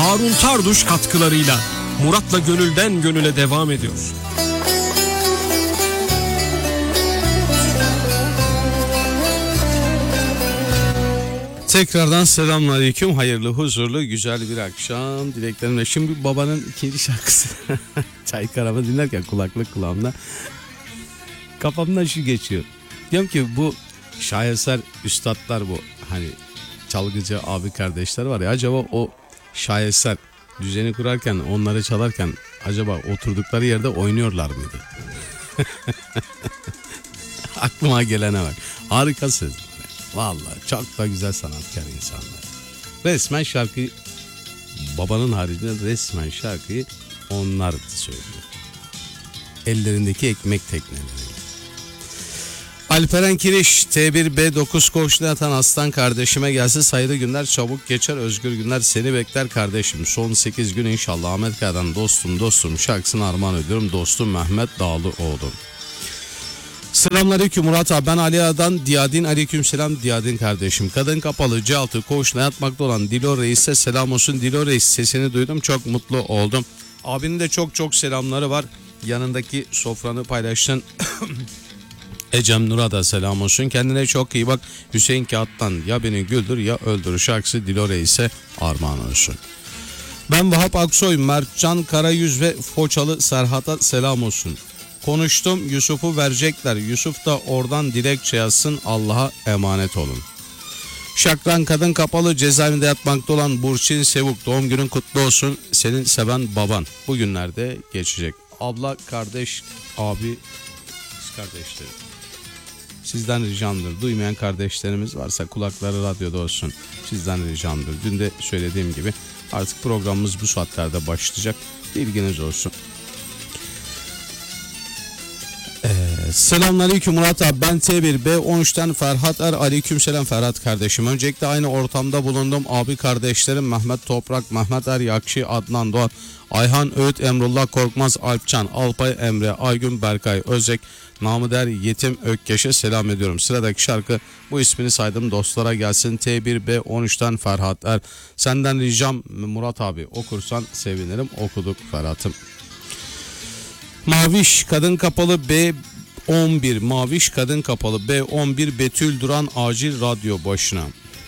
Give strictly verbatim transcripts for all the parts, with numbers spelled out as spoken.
Harun Tarduş katkılarıyla Murat'la Gönülden Gönüle devam ediyor. Tekrardan selamünaleyküm. Hayırlı, huzurlu, güzel bir akşam dileklerimle. Şimdi babanın ikinci şarkısı. Çay karamı dinlerken kulaklık kulağımda. Kafamdan şu geçiyor. Diyorum ki bu şaheser üstadlar, bu hani çalgıcı abi kardeşler var ya, acaba o şaheser düzeni kurarken, onları çalarken acaba oturdukları yerde oynuyorlar mıydı? Aklıma gelene bak. Harika söz. Vallahi çok da güzel sanatkar insanlar. Resmen şarkı, babanın haricinde resmen şarkıyı onlar söylüyor. Ellerindeki ekmek tekneleri. Alperen Kiriş, T bir B dokuz koğuşuna yatan aslan kardeşime gelsin. Sayılı günler çabuk geçer, özgür günler seni bekler kardeşim. Son sekiz gün inşallah. Ahmet Kaya'dan dostum dostum şarkısını armağan ediyorum. Dostum Mehmet Dağlıoğlu. Selamünaleyküm Murat abi, ben Aliya'dan Diyadin, aleykümselam Diyadin kardeşim. Kadın kapalı C altı koğuşuna yatmakta olan Dilo Reis'e selam olsun. Dilo Reis, sesini duydum, çok mutlu oldum. Abinin de çok çok selamları var. Yanındaki sofranı paylaştın. Ecem Nur'a da selam olsun. Kendine çok iyi bak. Hüseyin Kağıt'tan ya beni güldür ya öldür şarkısı Dilo Reis'e armağan olsun. Ben Vahap Aksoy, Mertcan Karayüz ve Foçalı Serhat'a selam olsun. Konuştum, Yusuf'u verecekler. Yusuf da oradan dilekçe yazsın, Allah'a emanet olun. Şakran kadın kapalı cezaevinde yatmakta olan Burçin Sevuk, doğum günün kutlu olsun. Senin seven baban bugünlerde geçecek. Abla, kardeş, abi, kız kardeşlerim. Sizden ricamdır. Duymayan kardeşlerimiz varsa kulakları radyoda olsun. Sizden ricamdır. Dün de söylediğim gibi artık programımız bu saatlerde başlayacak. Bilginiz olsun. Ee, Selamünaleyküm Murat abi, ben T bir B on üçten Ferhat Er. Aleykümselam Ferhat kardeşim. Öncelikle aynı ortamda bulundum. Abi kardeşlerim Mehmet Toprak, Mehmet Er Yakşi, Adnan Doğan, Ayhan Öğüt, Emrullah Korkmaz, Alpcan, Alpay Emre, Aygün Berkay Özek, namı der Yetim Ökkeş'e selam ediyorum. Sıradaki şarkı, bu ismini saydım dostlara gelsin. T bir B on üçten Ferhat Er. Senden ricam Murat abi, okursan sevinirim. Okuduk Ferhat'ım. Maviş kadın kapalı B on bir, Maviş kadın kapalı B on bir, Betül Duran acil radyo başına.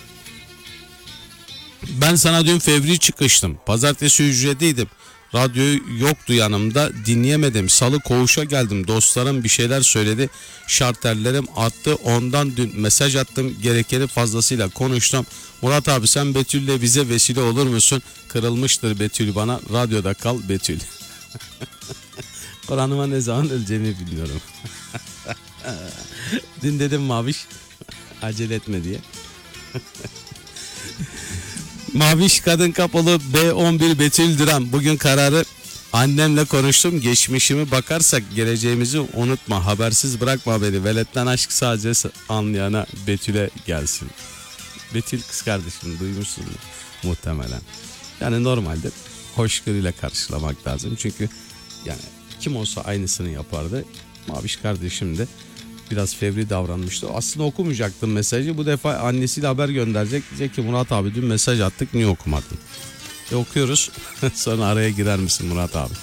Ben sana dün fevri çıkıştım. Pazartesi ücretliydim. Radyoyu yoktu yanımda, dinleyemedim. Salı koğuşa geldim. Dostlarım bir şeyler söyledi. Şarterlerim attı. Ondan dün mesaj attım. Gerekeni fazlasıyla konuştum. Murat abi, sen Betül'le bize vesile olur musun? Kırılmıştır Betül bana. Radyoda kal Betül. Kur'an'ıma ne zaman öleceğimi bilmiyorum. Dün dedim Maviş acele etme diye. Maviş kadın kapalı B on bir, Betül Duran. Bugün kararı annemle konuştum. Geçmişimi bakarsak geleceğimizi unutma. Habersiz bırakma beni. Veletten aşk sadece anlayana Betül'e gelsin. Betül kız kardeşim, duymuşsun muhtemelen. Yani normalde hoşgörüyle karşılamak lazım. Çünkü yani kim olsa aynısını yapardı. Maviş kardeşim de biraz fevri davranmıştı. Aslında okumayacaktım mesajı. Bu defa annesiyle haber gönderecek. Diyecek ki Murat abi dün mesaj attık, niye okumadın? E okuyoruz. Sonra araya girer misin Murat abi?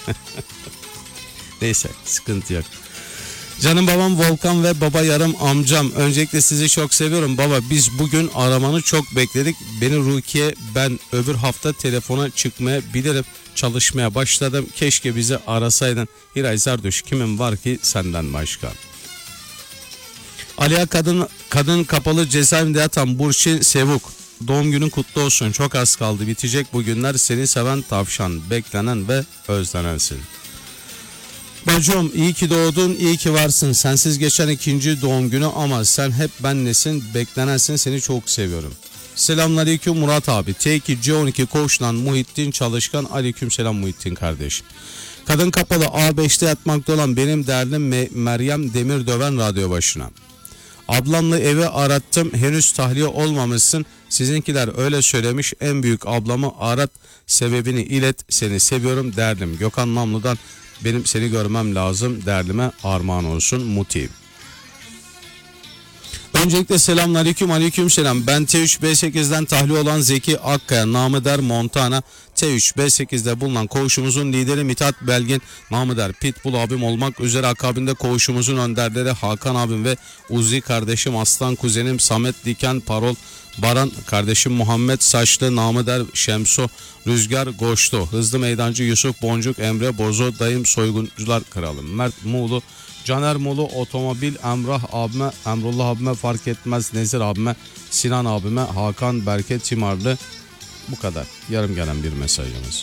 Neyse, sıkıntı yok. Canım babam Volkan ve baba yarım amcam. Öncelikle sizi çok seviyorum baba. Biz bugün aramanı çok bekledik. Beni Rukiye, ben öbür hafta telefona çıkmaya bilirim. Çalışmaya başladım. Keşke bizi arasaydın. Hiray Zarduş, kimin var ki senden başka? Aliya kadın kadın kapalı cezaevinde yatan Burçin Sevuk. Doğum günün kutlu olsun. Çok az kaldı. Bitecek bu günler. Seni seven tavşan. Beklenen ve özlenensin. Bacım, iyi ki doğdun, iyi ki varsın. Sensiz geçen ikinci doğum günü ama sen hep benlesin, beklenensin, seni çok seviyorum. Selamünaleyküm Murat abi. T iki C on iki koğuşlan Muhittin Çalışkan. Aleykümselam Muhittin kardeş. Kadın kapalı A beşte yatmakta olan benim değerlim Me- Meryem Demirdöven radyo başına. Ablamla evi arattım, henüz tahliye olmamışsın. Sizinkiler öyle söylemiş, en büyük ablamı arat, sebebini ilet, seni seviyorum değerlim. Gökhan Mamlu'dan benim seni görmem lazım, değerlime armağan olsun Muti. Öncelikle selamünaleyküm, aleyküm selam. Ben T üç B sekizden tahliye olan Zeki Akkaya, namı der Montana. T üç B sekizde bulunan koğuşumuzun lideri Mithat Belgin, namı der Pitbull abim olmak üzere akabinde koğuşumuzun önderleri Hakan abim ve Uzi kardeşim, Aslan kuzenim Samet Diken, Parol Baran kardeşim, Muhammed Saçlı, namı der Şemso, Rüzgar Goştu, Hızlı Meydancı Yusuf Boncuk, Emre Bozo, dayım Soyguncular Kralı, Mert Muğlu, Caner Mulu, Otomobil, Emrah abime, Emrullah abime, fark etmez Nezir abime, Sinan abime, Hakan, Berke, Timarlı. Bu kadar. Yarım gelen bir mesajımız.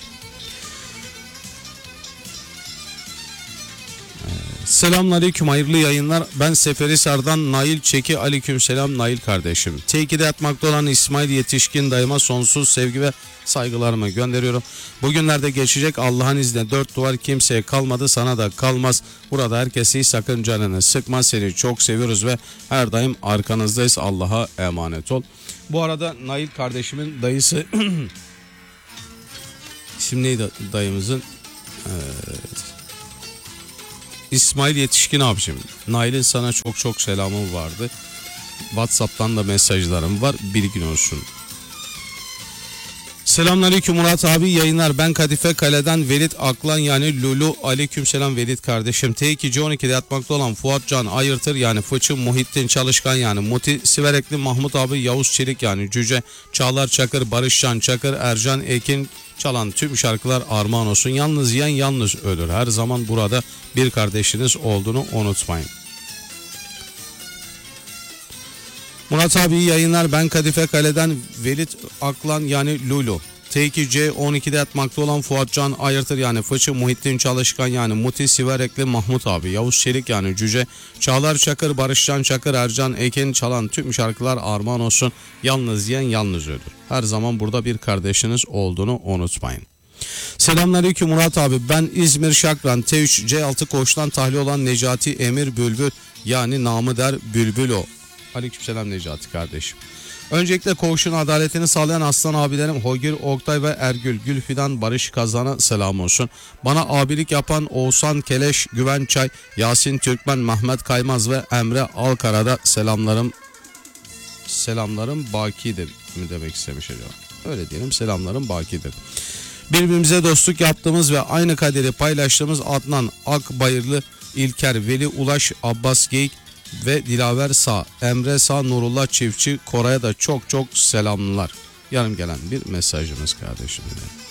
Ee, Selamünaleyküm, hayırlı yayınlar. Ben Seferihisar'dan Nail Çeki, aleykümselam Nail kardeşim. T iki'de yatmakta olan İsmail Yetişkin dayıma sonsuz sevgi ve saygılarımı gönderiyorum. Bugünlerde geçecek, Allah'ın izniyle. Dört duvar kimseye kalmadı, sana da kalmaz. Burada herkesi sakın canını sıkma, seni çok seviyoruz ve her daim arkanızdayız. Allah'a emanet ol. Bu arada Nail kardeşimin dayısı isim neydi dayımızın? Ee, İsmail Yetişkin abicim. Nail'in sana çok çok selamı vardı. WhatsApp'tan da mesajlarım var, bilgin olsun. Selamünaleyküm Murat abi, yayınlar. Ben Kadife Kale'den Velit Aklan yani Lulu, aleykümselam Velit kardeşim. T iki C on iki'de yatmakta olan Fuat Can Ayırtır yani Fıçı, Muhittin Çalışkan yani Muti, Siverekli Mahmut abi, Yavuz Çelik yani Cüce, Çağlar Çakır, Barış Can Çakır, Ercan Ekin çalan tüm şarkılar armağan olsun. Yalnız yiyen yalnız ölür. Her zaman burada bir kardeşiniz olduğunu unutmayın. Murat abi iyi yayınlar. Ben Kadife Kale'den Velit Aklan yani Lulu. T iki C on iki'de yatmakta olan Fuat Can Ayırtır yani Fıçı, Muhittin Çalışkan yani Muti, Siverekli Mahmut abi, Yavuz Çelik yani Cüce, Çağlar Çakır, Barış Can Çakır, Ercan Eken çalan tüm şarkılar armağan olsun. Yalnız yiyen yalnız ölür. Her zaman burada bir kardeşiniz olduğunu unutmayın. Selamünaleyküm Murat abi. Ben İzmir Şakran T üç C altı koğuştan tahliye olan Necati Emir Bülbül yani namı der Bülbülo. Aleykümselam Necati kardeşim. Öncelikle koğuşun adaletini sağlayan aslan abilerim Hogir, Oktay ve Ergül, Gülfidan, Barış Kazan'a selam olsun. Bana abilik yapan Oğuzhan Keleş, Güven Çay, Yasin Türkmen, Mehmet Kaymaz ve Emre Alkara'da selamlarım selamlarım bakidir mi demek istemiş acaba? Öyle diyelim, selamlarım bakidir. Birbirimize dostluk yaptığımız ve aynı kaderi paylaştığımız Adnan Akbayırlı, İlker, Veli Ulaş, Abbas Geyik ve Dilaver Sağ, Emre Sağ, Nurullah Çiftçi, Koray'a da çok çok selamlar. Yarım gelen bir mesajımız kardeşim.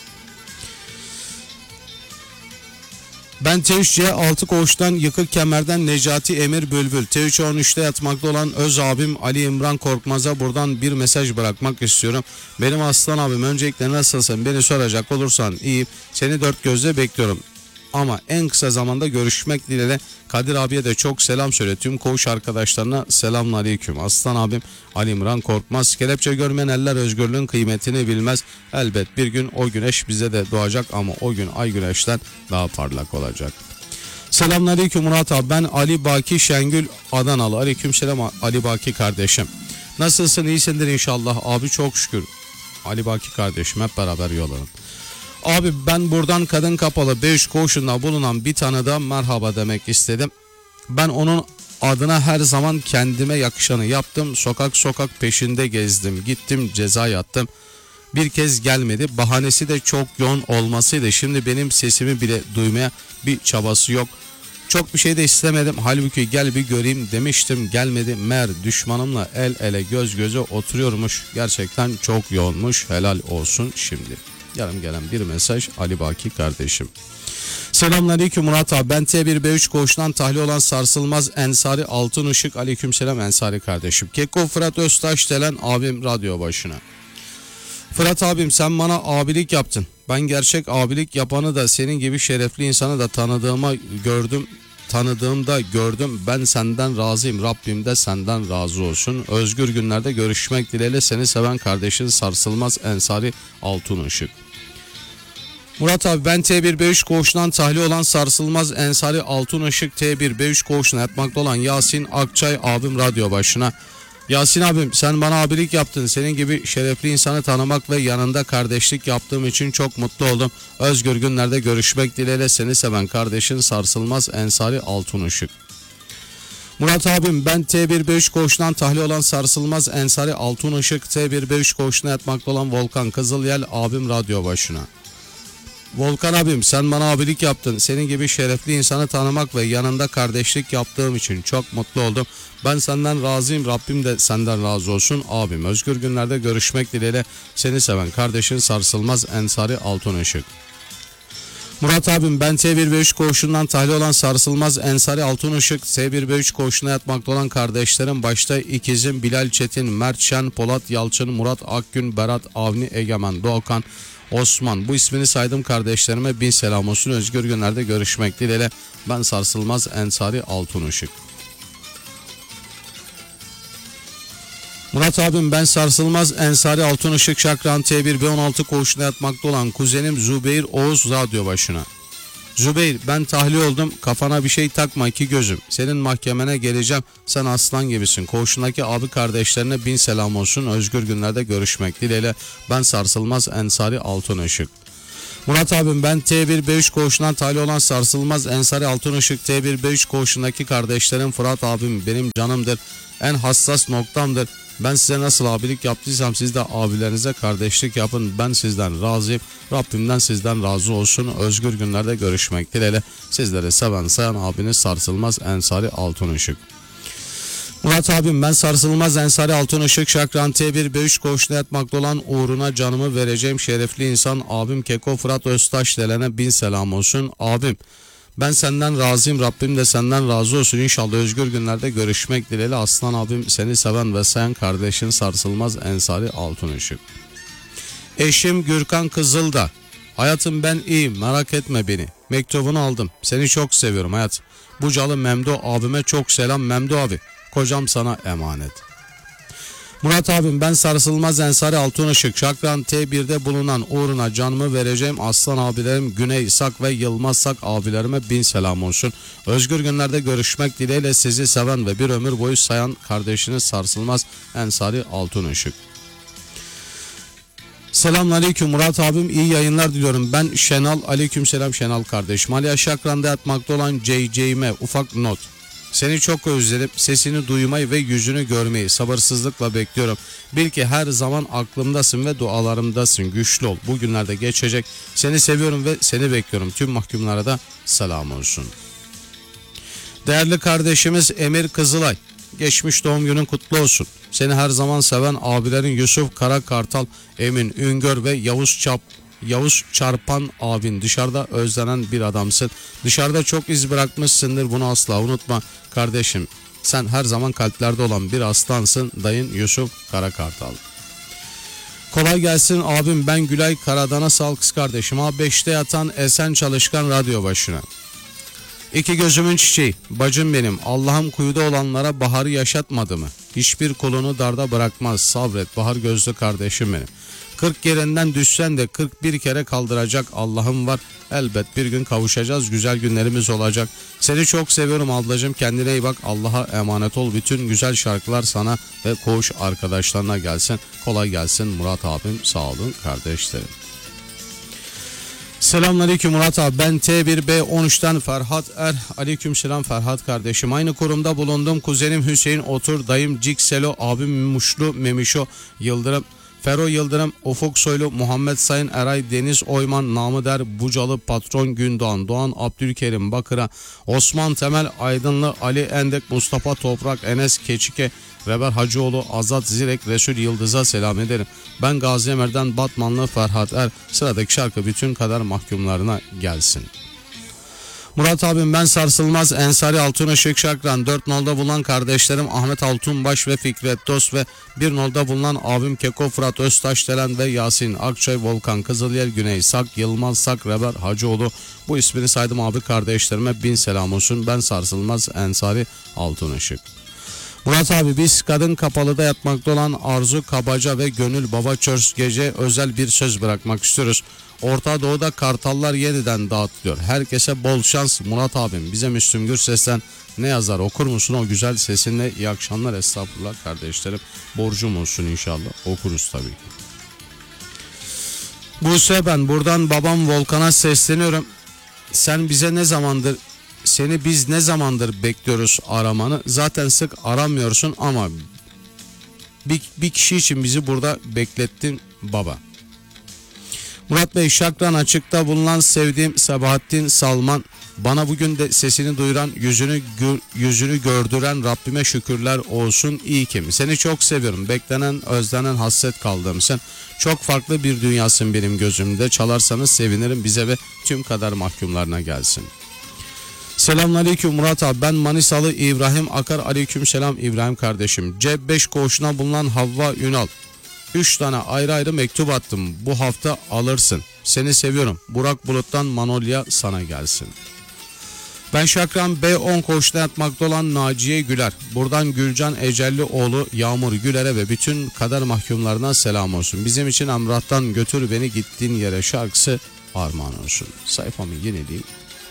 Ben T üç C altı koğuştan Yıkık Kemer'den Necati Emir Bülbül. T üç on üç'te yatmakta olan öz abim Ali İmran Korkmaz'a buradan bir mesaj bırakmak istiyorum. Benim aslan abim, öncelikle nasılsın? Beni soracak olursan iyiyim. Seni dört gözle bekliyorum. Ama en kısa zamanda görüşmek dileğiyle. Kadir abiye de çok selam söyle. Tüm koğuş arkadaşlarına selamünaleyküm. Aslan abim Ali İmran Korkmaz. Kelepçe görmeyen eller özgürlüğün kıymetini bilmez. Elbet bir gün o güneş bize de doğacak ama o gün ay güneşten daha parlak olacak. Selamünaleyküm Murat abi. Ben Ali Baki Şengül Adanalı. Aleykümselam Ali Baki kardeşim. Nasılsın? İyisindir inşallah. Abi çok şükür. Ali Baki kardeşim, hep beraber yol alın. Abi ben buradan Kadın Kapalı B üç koğuşunda bulunan bir tane daha merhaba demek istedim. Ben onun adına her zaman kendime yakışanı yaptım. Sokak sokak peşinde gezdim. Gittim, ceza yattım. Bir kez gelmedi. Bahanesi de çok yoğun olmasıydı. Şimdi benim sesimi bile duymaya bir çabası yok. Çok bir şey de istemedim. Halbuki gel bir göreyim demiştim. Gelmedi. Meğer düşmanımla el ele göz göze oturuyormuş. Gerçekten çok yoğunmuş. Helal olsun şimdi. Yarım gelen bir mesaj Ali Baki kardeşim. Selamünaleyküm Murat abi. Ben T bir B üç koğuştan tahliye olan Sarsılmaz Ensari Altın Işık. Aleykümselam Ensari kardeşim. Keko Fırat Öztaş delen abim radyo başına. Fırat abim, sen bana abilik yaptın. Ben gerçek abilik yapanı da senin gibi şerefli insanı da tanıdığıma gördüm. Tanıdığımda gördüm. Ben senden razıyım. Rabbim de senden razı olsun. Özgür günlerde görüşmek dileğiyle, seni seven kardeşin Sarsılmaz Ensari Altın Işık. Murat abi, ben T bir B üç koğuşundan tahliye olan Sarsılmaz Ensari Altın Işık, T bir B üç koğuşuna yatmakta olan Yasin Akçay abim radyo başına. Yasin abim, sen bana abilik yaptın. Senin gibi şerefli insanı tanımak ve yanında kardeşlik yaptığım için çok mutlu oldum. Özgür günlerde görüşmek dileğiyle, seni seven kardeşin Sarsılmaz Ensari Altın Işık. Murat abim ben T bir B üç koğuşundan tahliye olan Sarsılmaz Ensari Altun Işık, T bir B üç koğuşuna yatmakta olan Volkan Kızılyel abim radyo başına. Volkan abim sen bana abilik yaptın. Senin gibi şerefli insanı tanımak ve yanında kardeşlik yaptığım için çok mutlu oldum. Ben senden razıyım. Rabbim de senden razı olsun abim. Özgür günlerde görüşmek dileğiyle seni seven kardeşin Sarsılmaz Ensari Altun Işık. Murat abim ben T bir B üç koğuşundan tahliye olan Sarsılmaz Ensari Altun Işık, T bir B üç koğuşuna yatmakta olan kardeşlerim başta ikizim Bilal Çetin, Mert Şen, Polat Yalçın, Murat Akgün, Berat Avni, Egemen, Doğukan, Osman. Bu ismini saydım kardeşlerime bin selam olsun. Özgür günlerde görüşmek dileğiyle ben Sarsılmaz Ensari Altun Işık. Murat abim ben Sarsılmaz Ensari Altun Işık Şakran T bir B on altı koğuşuna yatmakta olan kuzenim Zübeyir Oğuz radyo başına. Zübeyir ben tahliye oldum, kafana bir şey takma iki gözüm. Senin mahkemene geleceğim, sen aslan gibisin. Koğuşundaki abi kardeşlerine bin selam olsun. Özgür günlerde görüşmek dileğiyle ben Sarsılmaz Ensari Altun Işık. Murat abim ben T bir B üç koğuşundan tahliye olan Sarsılmaz Ensari Altun Işık, T bir B üç koğuşundaki kardeşlerim Fırat abim benim canımdır, en hassas noktamdır. Ben size nasıl abilik yaptıysam siz de abilerinize kardeşlik yapın. Ben sizden razıyım. Rabbimden sizden razı olsun. Özgür günlerde görüşmek dileğiyle sizleri seven sayan abiniz Sarsılmaz Ensari Altun Işık. Murat abim ben Sarsılmaz Ensari Altun Işık Şakran T bir B üç koğuşuna yatmakta olan uğruna canımı vereceğim şerefli insan abim Keko Fırat Öztaş delene bin selam olsun. Abim ben senden razıyım, Rabbim de senden razı olsun. İnşallah özgür günlerde görüşmek dileğiyle aslan abim seni seven ve sayan kardeşin Sarsılmaz Ensari Altun Işık. Eşim Gürkan Kızılda. Hayatım ben iyiyim, merak etme beni. Mektubunu aldım, seni çok seviyorum hayat. Bucalı Memdu abime çok selam Memdu abi. Kocam sana emanet. Murat abim ben Sarsılmaz Ensari Altun Işık Şakran T bir'de bulunan uğruna canımı vereceğim aslan abilerim Güney Sak ve Yılmaz Sak abilerime bin selam olsun. Özgür günlerde görüşmek dileğiyle sizi seven ve bir ömür boyu sayan kardeşiniz Sarsılmaz Ensari Altun Işık. Selamünaleyküm Murat abim, iyi yayınlar diliyorum. Ben Şenal, aleykümselam Şenal kardeşim. Ali Şakran'da yatmakta olan C C'ime ufak not. Seni çok özledim, sesini duymayı ve yüzünü görmeyi sabırsızlıkla bekliyorum. Bil ki her zaman aklımdasın ve dualarımdasın. Güçlü ol, bugünlerde geçecek. Seni seviyorum ve seni bekliyorum. Tüm mahkumlara da selam olsun. Değerli kardeşimiz Emir Kızılay, geçmiş doğum günün kutlu olsun. Seni her zaman seven abilerin Yusuf Karakartal, Emin Üngör ve Yavuz Çap Yavuz Çarpan abin, dışarıda özlenen bir adamsın. Dışarıda çok iz bırakmışsındır, bunu asla unutma kardeşim. Sen her zaman kalplerde olan bir aslansın. Dayın Yusuf Karakartal. Kolay gelsin abim, ben Gülay Karadan'a sağ kız kardeşim. A beşte yatan Esen Çalışkan radyo başına. İki gözümün çiçeği, bacım benim, Allah'ım kuyuda olanlara baharı yaşatmadı mı? Hiçbir kolunu darda bırakmaz, sabret bahar gözlü kardeşim benim. Kırk yerinden düşsen de kırk bir kere kaldıracak Allah'ım var. Elbet bir gün kavuşacağız, güzel günlerimiz olacak. Seni çok seviyorum ablacığım, kendine iyi bak, Allah'a emanet ol. Bütün güzel şarkılar sana ve koğuş arkadaşlarına gelsin. Kolay gelsin Murat abim, sağ olun kardeşlerim. Selamünaleyküm Murat abi, ben T bir B on üçten Ferhat Er. Aleykümselam Ferhat kardeşim. Aynı kurumda bulundum, kuzenim Hüseyin Otur, dayım Cikselo, abim Muşlu Memişo Yıldırım, Fero Yıldırım, Ufuk Soylu, Muhammed Sayın Eray, Deniz Oyman, Namı Der, Bucalı, Patron Gündoğan, Doğan Abdülkerim Bakır'a, Osman Temel Aydınlı, Ali Endek, Mustafa Toprak, Enes Keçike, Reber Hacıoğlu, Azat Zirek, Resul Yıldız'a selam ederim. Ben Gazi Emer'den Batmanlı Ferhat Er. Sıradaki şarkı bütün kader mahkumlarına gelsin. Murat abim ben Sarsılmaz Ensari Altun Işık Şakran, dört nolda bulunan kardeşlerim Ahmet Altunbaş ve Fikret Dost ve bir nolda bulunan abim Keko Fırat Öztaş Delen ve Yasin Akçay, Volkan Kızılyel, Güney Sak, Yılmaz Sak, Reber Hacıoğlu. Bu ismini saydım abi kardeşlerime bin selam olsun. Ben Sarsılmaz Ensari Altun Işık. Murat abi biz kadın kapalıda yatmakta olan Arzu Kabaca ve Gönül Baba Çörs gece özel bir söz bırakmak istiyoruz. Orta Doğu'da kartallar yeniden dağıtılıyor. Herkese bol şans. Murat abim bize Müslüm Gürses'ten ne yazar okur musun o güzel sesinle? İyi akşamlar, estağfurullah kardeşlerim. Borcum olsun inşallah, okuruz tabii ki. Buse ben buradan babam Volkan'a sesleniyorum. Sen bize ne zamandır seni biz ne zamandır bekliyoruz aramanı. Zaten sık aramıyorsun ama bir, bir kişi için bizi burada beklettin baba. Murat Bey, Şakran açıkta bulunan sevdiğim Sabahattin Salman, bana bugün de sesini duyuran, yüzünü gör, yüzünü gördüren Rabbime şükürler olsun, iyi ki. Seni çok seviyorum. Beklenen, özlenen, hasret kaldığımsın. Çok farklı bir dünyasın benim gözümde. Çalarsanız sevinirim, bize ve tüm kader mahkumlarına gelsin. Selamünaleyküm Murat abi, ben Manisalı İbrahim Akar. Aleyküm selam İbrahim kardeşim. C beş koğuşuna bulunan Havva Ünal, üç tane ayrı ayrı mektup attım. Bu hafta alırsın. Seni seviyorum. Burak Bulut'tan Manolya sana gelsin. Ben Şakran B on koğuşta yatmakta olan Naciye Güler. Buradan Gülcan Ecellioğlu, Yağmur Güler'e ve bütün kader mahkumlarına selam olsun. Bizim için Emrah'tan götür beni gittiğin yere şarkısı armağan olsun. Sayfamı yenileyim.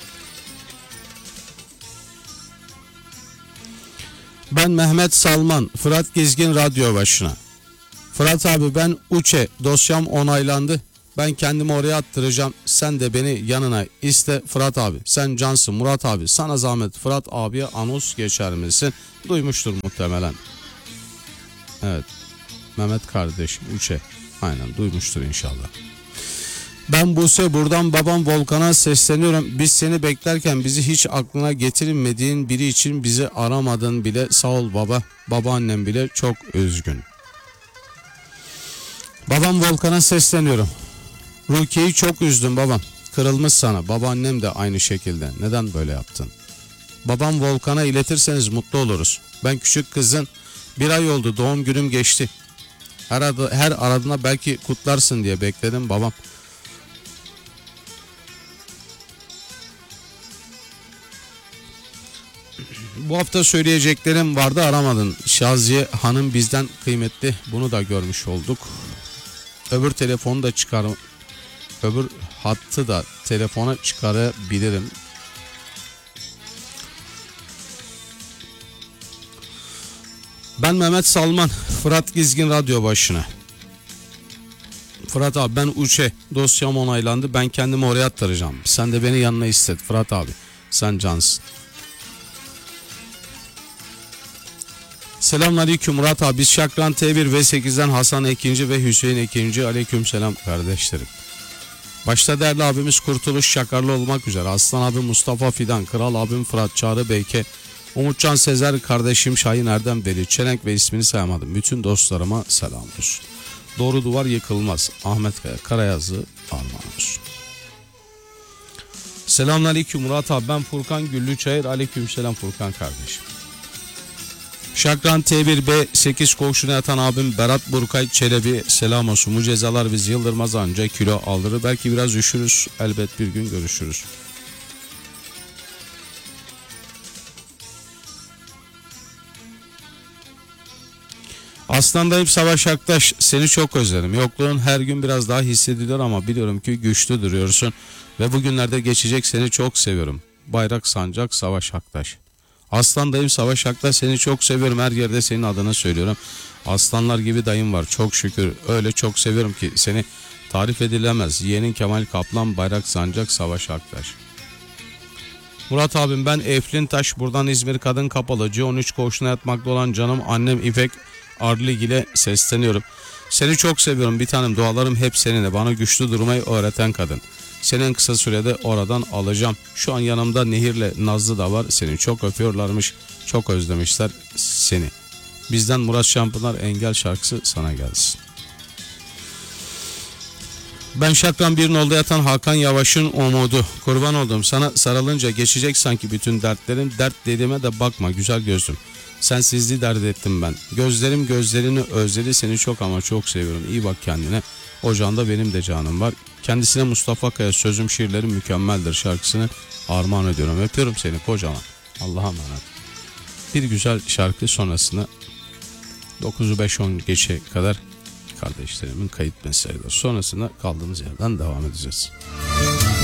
Ben Mehmet Salman, Fırat Gezgin radyo başına. Fırat abi, ben Uçe, dosyam onaylandı. Ben kendimi oraya attıracağım. Sen de beni yanına iste Fırat abi. Sen cansın Murat abi. Sana zahmet Fırat abiye anons geçer misin? Duymuştur muhtemelen. Evet. Mehmet kardeşim Uçe. Aynen duymuştur inşallah. Ben Buse, buradan babam Volkan'a sesleniyorum. Biz seni beklerken bizi hiç aklına getirmediğin biri için bizi aramadın bile. Sağ ol baba. Babaannem bile çok üzgün. Babam Volkan'a sesleniyorum. Rukiye'yi çok üzdün babam. Kırılmış sana. Babaannem de aynı şekilde. Neden böyle yaptın? Babam Volkan'a iletirseniz mutlu oluruz. Ben küçük kızın bir ay oldu, doğum günüm geçti. Her, adı, her aradığına belki kutlarsın diye bekledim babam. Bu hafta söyleyeceklerim vardı, aramadın. Şaziye Hanım bizden kıymetli. Bunu da görmüş olduk. Öbür telefonu da çıkar, öbür hattı da telefona çıkarabilirim. Ben Mehmet Salman, Fırat Gezgin radyo başına. Fırat abi, ben Uçe, dosyam onaylandı. Ben kendimi oraya attıracağım. Sen de beni yanına istet Fırat abi. Sen cansın. Selamünaleyküm Murat abi. Biz Şakran T bir ve sekizden Hasan Ekinci ve Hüseyin Ekinci. Aleyküm selam kardeşlerim. Başta değerli abimiz Kurtuluş Şakarlı olmak üzere Aslan abi Mustafa Fidan, Kral abim Fırat Çağrı Beyke, Umutcan Sezer kardeşim Şahin Erdem Veli Çelenk ve ismini sayamadım. Bütün dostlarıma selam olsun. Doğru duvar yıkılmaz. Ahmet Kaya Karayazı armağan olsun. Selamünaleyküm Murat abi. Ben Furkan Güllüçayır. Aleyküm selam Furkan kardeşim. Şakran T bir B sekiz koğuşuna yatan abim Berat Burkay Çelebi selam olsun. Bu cezalar bizi yıldırmaz, ancak kilo aldırır. Belki biraz üşürüz. Elbet bir gün görüşürüz. Aslandayım Savaş Aktaş, seni çok özledim. Yokluğun her gün biraz daha hissediliyor ama biliyorum ki güçlü duruyorsun. Ve bugünlerde geçecek, seni çok seviyorum. Bayrak Sancak Savaş Aktaş. Aslandayım Savaş Aktaş, seni çok seviyorum. Her yerde senin adını söylüyorum. Aslanlar gibi dayım var çok şükür. Öyle çok seviyorum ki seni tarif edilemez. Yeğenin Kemal Kaplan, Bayrak Sancak Savaş Aktaş. Murat abim, ben Eflin Taş, buradan İzmir Kadın Kapalı C on üç koğuşuna yatmakta olan canım annem İpek Arlig ile sesleniyorum. Seni çok seviyorum bir tanem, dualarım hep seninle. Bana güçlü durmayı öğreten kadın. Seni en kısa sürede oradan alacağım. Şu an yanımda Nehir'le Nazlı da var. Seni çok öpüyorlarmış. Çok özlemişler seni. Bizden Murat Şampınar Engel şarkısı sana gelsin. Ben Şakran bir nolda yatan Hakan Yavaş'ın umudu. Kurban oldum sana, sarılınca geçecek sanki bütün dertlerin. Dert dediğime de bakma güzel gözlüm. Sensizliği dert ettim ben. Gözlerim gözlerini özledi, seni çok ama çok seviyorum. İyi bak kendine. Ocağında benim de canım var. Kendisine Mustafa Kaya sözüm şiirlerim mükemmeldir şarkısını armağan ediyorum. Öpüyorum seni kocaman. Allah'a emanet. Bir güzel şarkı sonrasında dokuzu beş on geçe kadar kardeşlerimin kayıt mesajları. Sonrasında kaldığımız yerden devam edeceğiz.